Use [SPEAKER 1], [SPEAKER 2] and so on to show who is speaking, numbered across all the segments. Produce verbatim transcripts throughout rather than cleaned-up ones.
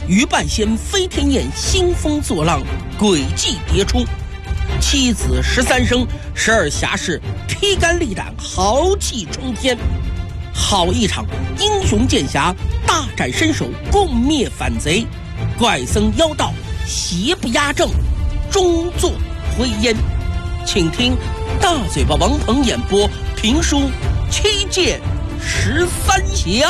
[SPEAKER 1] 于半仙飞天宴，兴风作浪，诡计迭出。妻子十三生，十二侠士披肝沥胆，豪气冲天。好一场英雄剑侠大展身手，共灭反贼。怪僧妖道邪不压正，终作灰烟。请听大嘴巴王鹏演播评书《七剑十三侠》。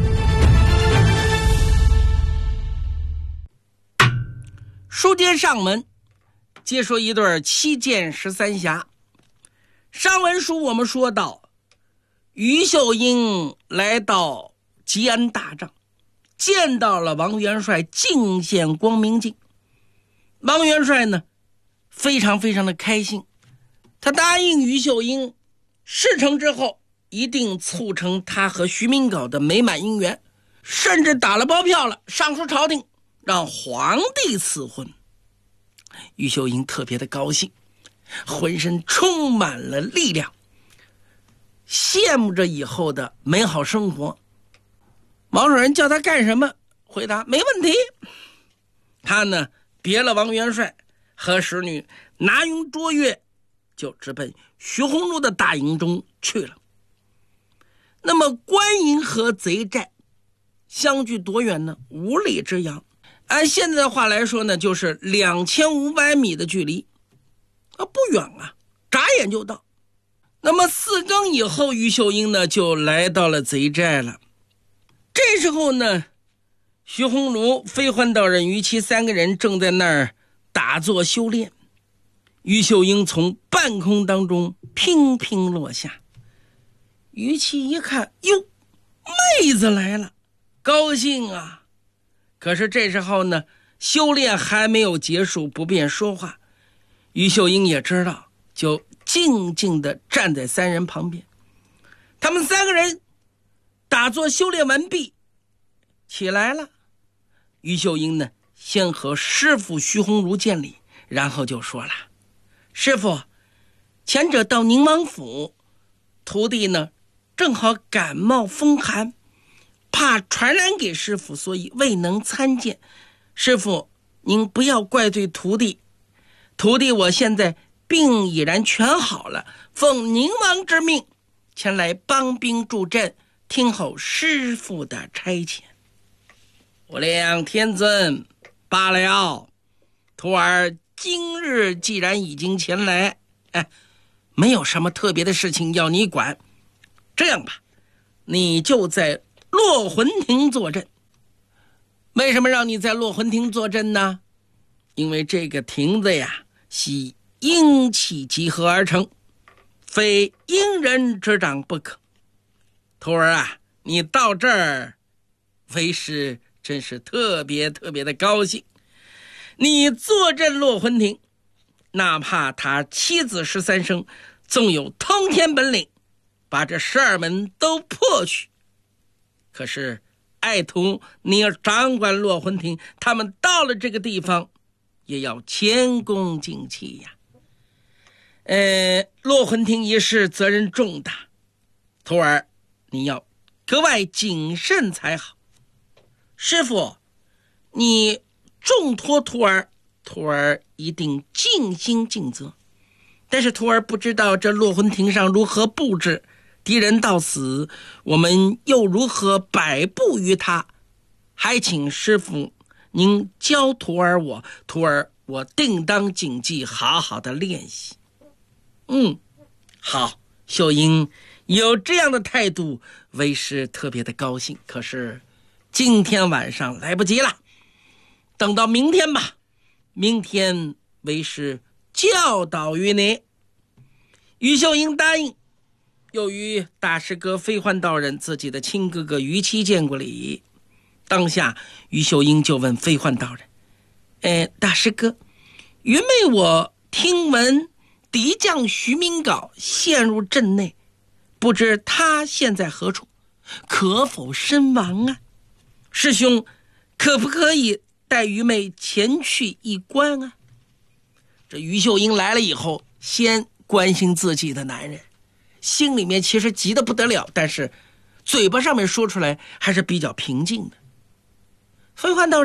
[SPEAKER 1] 书接上文，接说一对七剑十三侠。上文书我们说到，于秀英来到吉安大帐，见到了王元帅，进献光明镜。王元帅呢，非常非常的开心，他答应于秀英，事成之后一定促成他和徐明镐的美满姻缘，甚至打了包票了，上书朝廷，让皇帝赐婚。于秀英特别的高兴，浑身充满了力量，羡慕着以后的美好生活。王主任叫他干什么？回答没问题。他呢，别了王元帅和使女，拿云捉月，就直奔徐鸿儒的大营中去了。那么关营和贼寨相距多远呢？五里之遥。按现在的话来说呢，就是两千五百米的距离啊，不远啊，眨眼就到。那么四更以后，于秀英呢就来到了贼寨了。这时候呢，徐鸿儒、飞焕道人、于琦三个人正在那儿打坐修炼。于秀英从半空当中乒乒落下，于琦一看，哟，妹子来了，高兴啊。可是这时候呢，修炼还没有结束，不便说话。于秀英也知道，就静静地站在三人旁边。他们三个人打坐修炼完毕，起来了。于秀英呢，先和师父徐鸿儒见礼，然后就说了：师父，前者到宁王府，徒弟呢正好感冒风寒，怕传染给师父，所以未能参见。师父您不要怪罪徒弟，徒弟我现在病已然全好了，奉宁王之命前来帮兵助阵，听候师父的差遣。无量天尊，罢了，徒儿今日既然已经前来，哎，没有什么特别的事情要你管。这样吧，你就在落魂亭坐镇。为什么让你在落魂亭坐镇呢？因为这个亭子呀，系阴气集合而成，非阴人之掌不可。徒儿啊，你到这儿，为师真是特别特别的高兴。你坐镇落魂亭，哪怕他妻子十三生纵有通天本领，把这十二门都破去，可是爱徒你要掌管落魂亭，他们到了这个地方也要前功尽弃呀。呃，落魂亭一事责任重大，徒儿你要格外谨慎才好。师父，你重托徒儿，徒儿一定尽心尽责。但是徒儿不知道这落魂亭上如何布置，敌人到死，我们又如何摆布于他？还请师父您教徒儿我，徒儿我定当谨记，好好的练习。嗯，好，秀英有这样的态度，为师特别的高兴。可是今天晚上来不及了，等到明天吧，明天为师教导于你。于秀英答应。由于大师哥飞焕道人自己的亲哥哥于琦见过礼，当下于秀英就问飞焕道人：呃，大师哥，愚昧我听闻敌将徐明镐陷入阵内，不知他现在何处，可否身亡啊？师兄可不可以带愚昧前去一观啊？这于秀英来了以后，先关心自己的男人，心里面其实急得不得了，但是嘴巴上面说出来还是比较平静的。飞焕道人